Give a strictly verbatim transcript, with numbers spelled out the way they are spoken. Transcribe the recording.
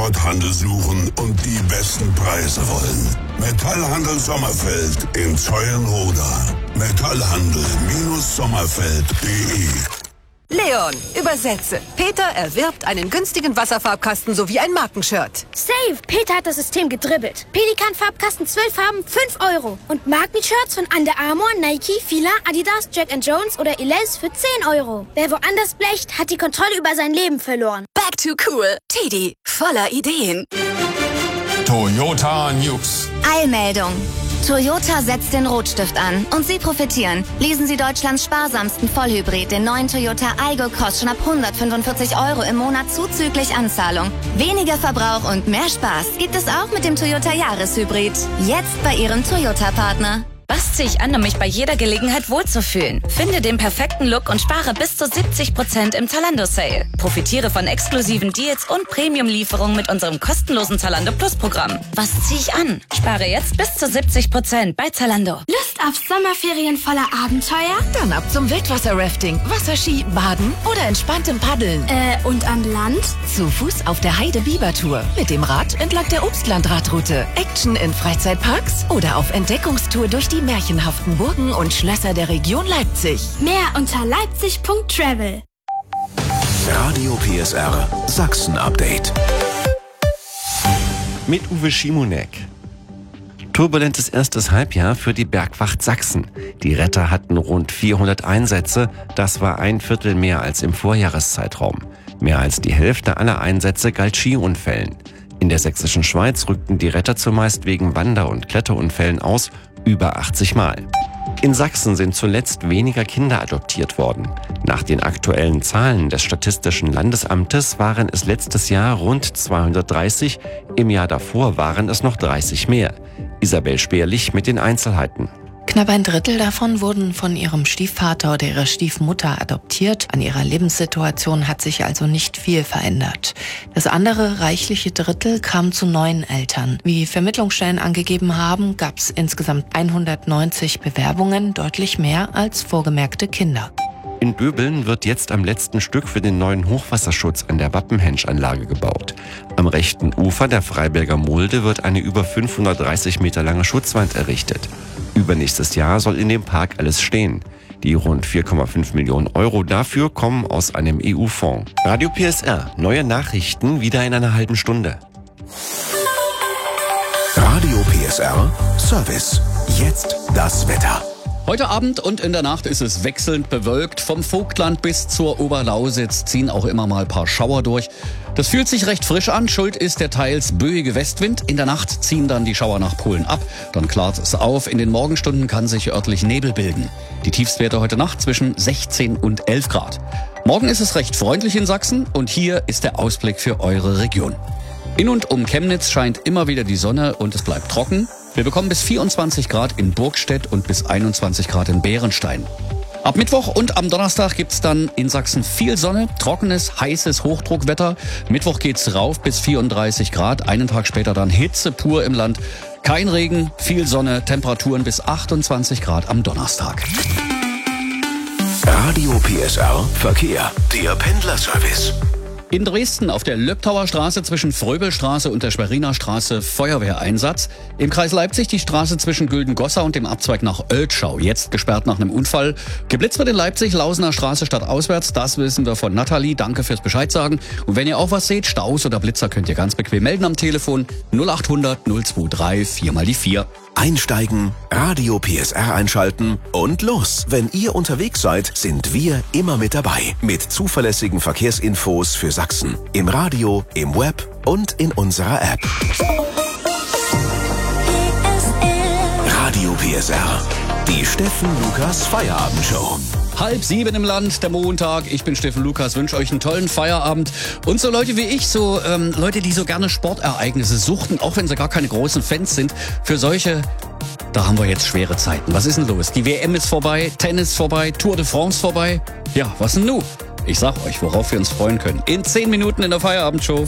Sporthandel suchen und die besten Preise wollen. Metallhandel Sommerfeld in Zeulenroda. Metallhandel Sommerfeld punkt de. Leon, übersetze. Peter erwirbt einen günstigen Wasserfarbkasten sowie ein Markenshirt. Save! Peter hat das System gedribbelt. Pelikan-Farbkasten, zwölf Farben, fünf Euro. Und Markenshirts von Under Armour, Nike, Fila, Adidas, Jack and Jones oder Elize für zehn Euro. Wer woanders blecht, hat die Kontrolle über sein Leben verloren. Back to cool. Teddy, voller Ideen. Toyota News. Eilmeldung. Toyota setzt den Rotstift an und Sie profitieren. Lesen Sie Deutschlands sparsamsten Vollhybrid, den neuen Toyota Aygo Cross, schon ab hundertfünfundvierzig Euro im Monat zuzüglich Anzahlung. Weniger Verbrauch und mehr Spaß gibt es auch mit dem Toyota Jahreshybrid. Jetzt bei Ihrem Toyota-Partner. Was ziehe ich an, um mich bei jeder Gelegenheit wohlzufühlen? Finde den perfekten Look und spare bis zu siebzig Prozent im Zalando-Sale. Profitiere von exklusiven Deals und Premium-Lieferungen mit unserem kostenlosen Zalando Plus-Programm. Was ziehe ich an? Spare jetzt bis zu siebzig Prozent bei Zalando. Lust auf Sommerferien voller Abenteuer? Dann ab zum Wildwasser-Rafting, Wasserski, Baden oder entspanntem Paddeln. Äh, und an Land? Zu Fuß auf der Heide-Biber-Tour. Mit dem Rad entlang der Obstlandradroute. Action in Freizeitparks oder auf Entdeckungstour durch die märchenhaften Burgen und Schlösser der Region Leipzig. Mehr unter leipzig punkt travel. Radio P S R Sachsen-Update. Mit Uwe Schimonek. Turbulentes erstes Halbjahr für die Bergwacht Sachsen. Die Retter hatten rund vierhundert Einsätze. Das war ein Viertel mehr als im Vorjahreszeitraum. Mehr als die Hälfte aller Einsätze galt Skiunfällen. In der sächsischen Schweiz rückten die Retter zumeist wegen Wander- und Kletterunfällen aus, über achtzig Mal. In Sachsen sind zuletzt weniger Kinder adoptiert worden. Nach den aktuellen Zahlen des Statistischen Landesamtes waren es letztes Jahr rund zweihundertdreißig, im Jahr davor waren es noch dreißig mehr. Isabel Speerlich mit den Einzelheiten. Knapp ein Drittel davon wurden von ihrem Stiefvater oder ihrer Stiefmutter adoptiert. An ihrer Lebenssituation hat sich also nicht viel verändert. Das andere reichliche Drittel kam zu neuen Eltern. Wie Vermittlungsstellen angegeben haben, gab es insgesamt hundertneunzig Bewerbungen, deutlich mehr als vorgemerkte Kinder. In Böbeln wird jetzt am letzten Stück für den neuen Hochwasserschutz an der Wappenhensch-Anlage gebaut. Am rechten Ufer der Freiberger Mulde wird eine über fünfhundertdreißig Meter lange Schutzwand errichtet. Übernächstes Jahr soll in dem Park alles stehen. Die rund vier Komma fünf Millionen Euro dafür kommen aus einem E U-Fonds. Radio P S R, neue Nachrichten wieder in einer halben Stunde. Radio P S R Service. Jetzt das Wetter. Heute Abend und in der Nacht ist es wechselnd bewölkt. Vom Vogtland bis zur Oberlausitz ziehen auch immer mal ein paar Schauer durch. Das fühlt sich recht frisch an. Schuld ist der teils böige Westwind. In der Nacht ziehen dann die Schauer nach Polen ab. Dann klart es auf. In den Morgenstunden kann sich örtlich Nebel bilden. Die Tiefstwerte heute Nacht zwischen sechzehn und elf Grad. Morgen ist es recht freundlich in Sachsen und hier ist der Ausblick für eure Region. In und um Chemnitz scheint immer wieder die Sonne und es bleibt trocken. Wir bekommen bis vierundzwanzig Grad in Burgstedt und bis einundzwanzig Grad in Bärenstein. Ab Mittwoch und am Donnerstag gibt's dann in Sachsen viel Sonne, trockenes, heißes Hochdruckwetter. Mittwoch geht's rauf bis vierunddreißig Grad, einen Tag später dann Hitze pur im Land. Kein Regen, viel Sonne, Temperaturen bis achtundzwanzig Grad am Donnerstag. Radio P S R Verkehr, der Pendlerservice. In Dresden auf der Löbtauer Straße zwischen Fröbelstraße und der Schweriner Straße Feuerwehreinsatz. Im Kreis Leipzig die Straße zwischen Güldengossa und dem Abzweig nach Oeltschau. Jetzt gesperrt nach einem Unfall. Geblitzt wird in Leipzig, Lausener Straße stadtauswärts. Das wissen wir von Nathalie. Danke fürs Bescheid sagen. Und wenn ihr auch was seht, Staus oder Blitzer, könnt ihr ganz bequem melden am Telefon null achthundert null dreiundzwanzig vier mal die vier. Einsteigen, Radio P S R einschalten und los. Wenn ihr unterwegs seid, sind wir immer mit dabei. Mit zuverlässigen Verkehrsinfos für Sachsen. Im Radio, im Web und in unserer App. Radio P S R. Die Steffen Lukas Feierabendshow. Halb sieben im Land, der Montag. Ich bin Steffen Lukas, wünsche euch einen tollen Feierabend. Und so Leute wie ich, so ähm, Leute, die so gerne Sportereignisse suchten, auch wenn sie gar keine großen Fans sind, für solche, da haben wir jetzt schwere Zeiten. Was ist denn los? Die W M ist vorbei, Tennis vorbei, Tour de France vorbei. Ja, was denn nun? Ich sag euch, worauf wir uns freuen können. In zehn Minuten in der Feierabendshow.